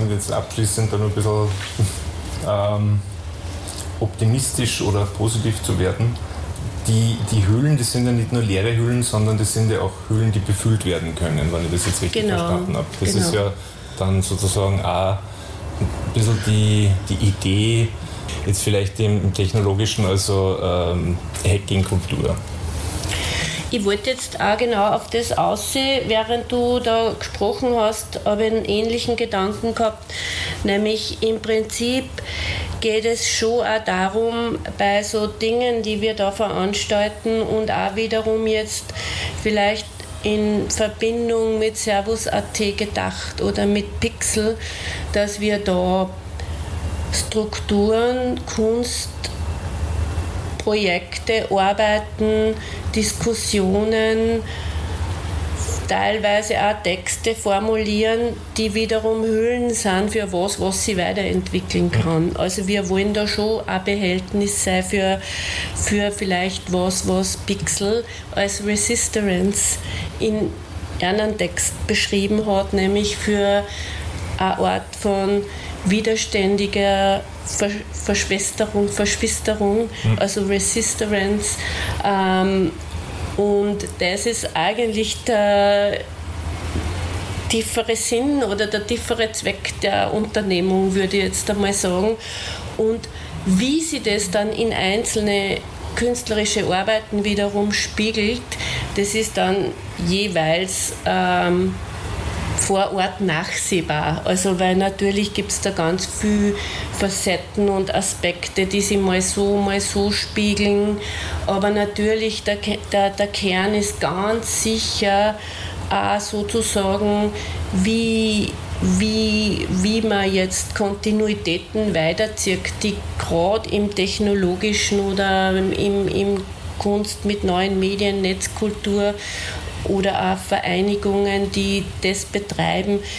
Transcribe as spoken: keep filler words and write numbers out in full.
und jetzt abschließend dann ein bisschen ähm, optimistisch oder positiv zu werden. Die, die Höhlen, das sind ja nicht nur leere Höhlen, sondern das sind ja auch Höhlen, die befüllt werden können, wenn ich das jetzt richtig genau. verstanden habe. Das genau. ist ja dann sozusagen auch ein bisschen die, die Idee, jetzt vielleicht im, im Technologischen, also ähm, Hacking-Kultur. Ich wollte jetzt auch genau auf das aussehen, während du da gesprochen hast, habe ich einen ähnlichen Gedanken gehabt, nämlich im Prinzip geht es schon auch darum, bei so Dingen, die wir da veranstalten und auch wiederum jetzt vielleicht in Verbindung mit Servus Punkt at gedacht oder mit Pixel, dass wir da Strukturen, Kunst, Projekte, Arbeiten, Diskussionen, teilweise auch Texte formulieren, die wiederum Hüllen sind für was, was sie weiterentwickeln kann. Also wir wollen da schon ein Behältnis sein für, für vielleicht was, was Pixel als Resistance in einem Text beschrieben hat, nämlich für eine Art von widerständiger Ver- Verschwesterung, Verschwisterung, mhm. also Resistance. Ähm, und das ist eigentlich der tiefere Sinn oder der tiefere Zweck der Unternehmung, würde ich jetzt einmal sagen. Und wie sie das dann in einzelne künstlerische Arbeiten wiederum spiegelt, das ist dann jeweils ähm, vor Ort nachsehbar. Also weil natürlich gibt es da ganz viele Facetten und Aspekte, die sich mal so, mal so spiegeln. Aber natürlich der, der, der Kern ist ganz sicher auch sozusagen, wie, wie, wie man jetzt Kontinuitäten weiterzieht, die gerade im technologischen oder im, im Kunst mit neuen Medien, Netzkultur oder auch Vereinigungen, die das betreiben,